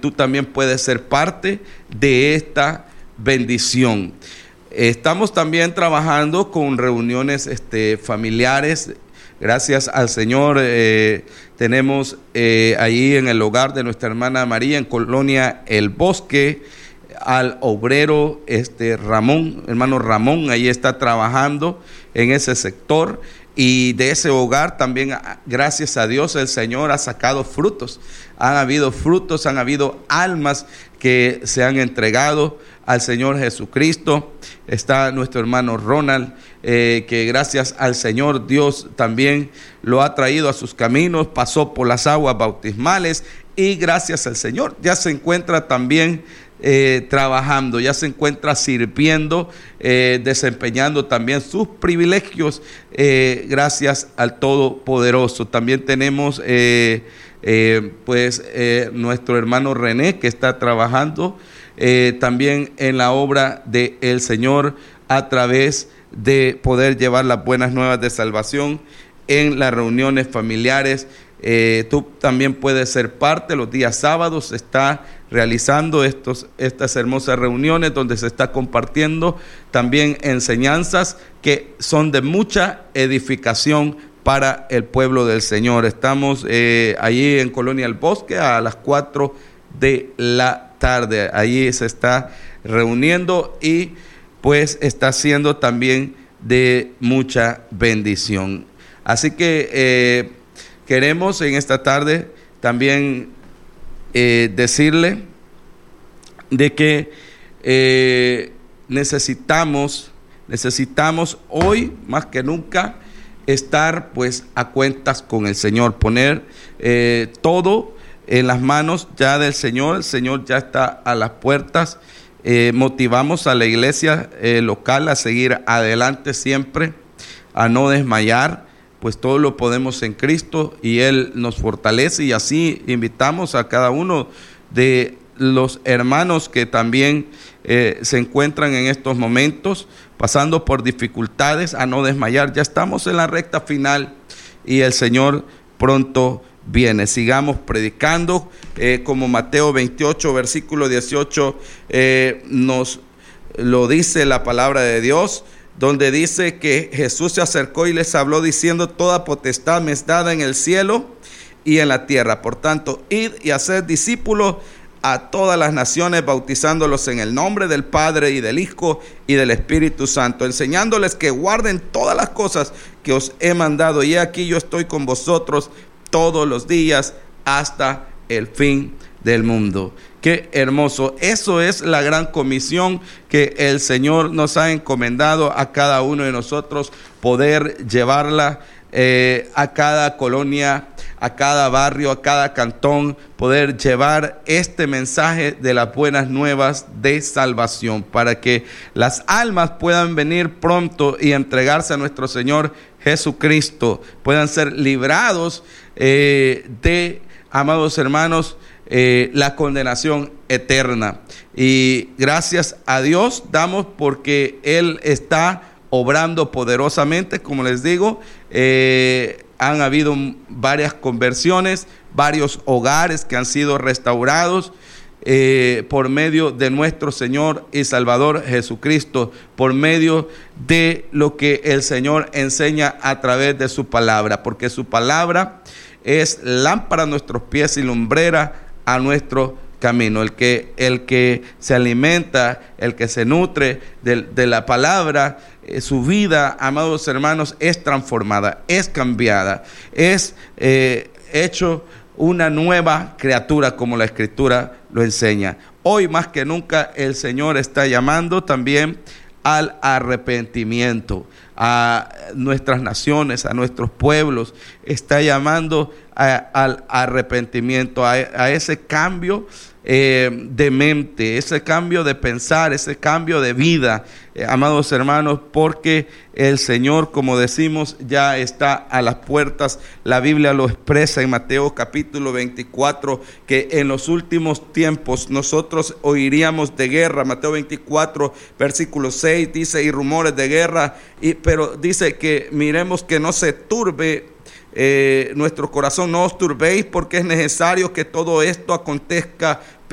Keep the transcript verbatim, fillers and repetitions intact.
tú también puedes ser parte de esta bendición. Estamos también trabajando con reuniones este, familiares. Gracias al Señor, eh, tenemos eh, ahí en el hogar de nuestra hermana María, en Colonia El Bosque, al obrero este, Ramón, hermano Ramón, ahí está trabajando en ese sector. Y de ese hogar también, gracias a Dios, el Señor ha sacado frutos. Han habido frutos, han habido almas que se han entregado al Señor Jesucristo. Está nuestro hermano Ronald, eh, que gracias al Señor Dios también lo ha traído a sus caminos, pasó por las aguas bautismales y gracias al Señor ya se encuentra también Eh, trabajando, ya se encuentra sirviendo, eh, desempeñando también sus privilegios, eh, gracias al Todopoderoso. También tenemos eh, eh, pues eh, nuestro hermano René, que está trabajando eh, también en la obra del Señor a través de poder llevar las buenas nuevas de salvación en las reuniones familiares. Eh, tú también puedes ser parte. Los días sábados se está realizando estos, estas hermosas reuniones donde se está compartiendo también enseñanzas que son de mucha edificación para el pueblo del Señor. Estamos eh, allí en Colonia El Bosque a las cuatro de la tarde. Allí se está reuniendo y pues está siendo también de mucha bendición. Así que eh, queremos en esta tarde también eh, decirle de que eh, necesitamos, necesitamos hoy más que nunca estar pues a cuentas con el Señor, poner eh, todo en las manos ya del Señor. El Señor ya está a las puertas. Eh, motivamos a la iglesia eh, local a seguir adelante siempre, a no desmayar, pues todo lo podemos en Cristo y Él nos fortalece. Y así invitamos a cada uno de los hermanos que también eh, se encuentran en estos momentos pasando por dificultades a no desmayar. Ya estamos en la recta final y el Señor pronto viene. Sigamos predicando eh, como Mateo veintiocho versículo dieciocho eh, nos lo dice la palabra de Dios, donde dice que Jesús se acercó y les habló diciendo: toda potestad me es dada en el cielo y en la tierra. Por tanto, id y haced discípulos a todas las naciones, bautizándolos en el nombre del Padre y del Hijo y del Espíritu Santo, enseñándoles que guarden todas las cosas que os he mandado. Y aquí yo estoy con vosotros todos los días hasta el fin del mundo. Qué hermoso. Eso es la gran comisión que el Señor nos ha encomendado a cada uno de nosotros, poder llevarla eh, a cada colonia, a cada barrio, a cada cantón, poder llevar este mensaje de las buenas nuevas de salvación, para que las almas puedan venir pronto y entregarse a nuestro Señor Jesucristo, puedan ser librados eh, de, amados hermanos, Eh, la condenación eterna. Y gracias a Dios damos porque Él está obrando poderosamente. Como les digo, eh, han habido varias conversiones, varios hogares que han sido restaurados eh, por medio de nuestro Señor y Salvador Jesucristo, por medio de lo que el Señor enseña a través de su palabra, porque su palabra es lámpara a nuestros pies y lumbrera a nuestro camino. El que, el que se alimenta, el que se nutre de, de la palabra, eh, su vida, amados hermanos, es transformada, es cambiada, es eh, hecho una nueva criatura, como la Escritura lo enseña. Hoy más que nunca el Señor está llamando también al arrepentimiento a nuestras naciones, a nuestros pueblos. Está llamando a, al arrepentimiento, a, a ese cambio eh, de mente, ese cambio de pensar, ese cambio de vida, eh, amados hermanos, porque el Señor, como decimos, ya está a las puertas. La Biblia lo expresa en Mateo capítulo veinticuatro, que en los últimos tiempos nosotros oiríamos de guerra. Mateo veinticuatro versículo seis dice: y rumores de guerra, y, pero dice que miremos que no se turbe eh, nuestro corazón, no os turbéis, porque es necesario que todo esto acontezca,